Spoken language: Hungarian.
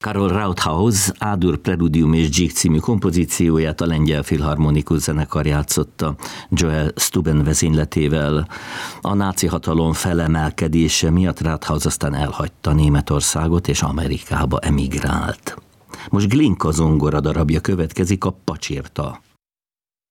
Karol Rauthaus A-dur Preludium és Gigue című kompozícióját a Lengyel Filharmonikus Zenekar játszotta Joel Stuben vezényletével. A náci hatalom felemelkedése miatt Rauthaus aztán elhagyta Németországot és Amerikába emigrált. Most Glinka zongora darabja következik, a Pacsirta.